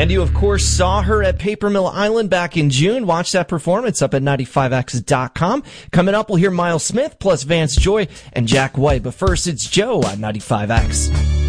And you, of course, saw her at Paper Mill Island back in June. Watch that performance up at 95X.com. Coming up, we'll hear Miles Smith plus Vance Joy and Jack White. But first, it's Joe on 95X.